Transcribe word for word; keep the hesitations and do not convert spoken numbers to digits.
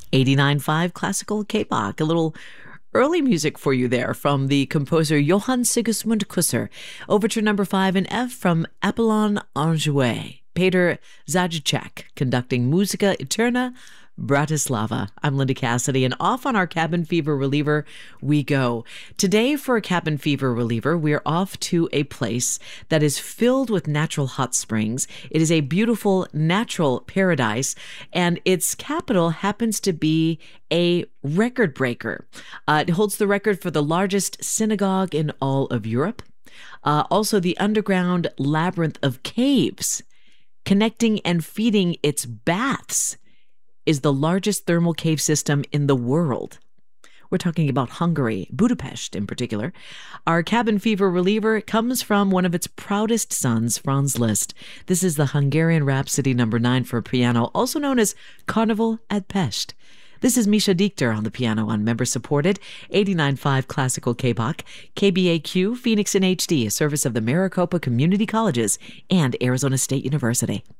eighty-nine point five Classical K-pop. A little early music for you there from the composer Johann Sigismund Kusser. Overture number five in F from Apollon Enjoué. Peter Zajíček conducting Musica Eterna, Bratislava. I'm Linda Cassidy, and off on our cabin fever reliever we go. Today, for a cabin fever reliever, we're off to a place that is filled with natural hot springs. It is a beautiful natural paradise, and its capital happens to be a record breaker. Uh, it holds the record for the largest synagogue in all of Europe. Uh, also, the underground labyrinth of caves connecting and feeding its baths is the largest thermal cave system in the world. We're talking about Hungary, Budapest in particular. Our cabin fever reliever comes from one of its proudest sons, Franz Liszt. This is the Hungarian Rhapsody number nine for piano, also known as Carnival at Pest. This is Misha Dichter on the piano on member-supported eighty-nine point five Classical K-pop, K B A Q, Phoenix in H D, a service of the Maricopa Community Colleges and Arizona State University.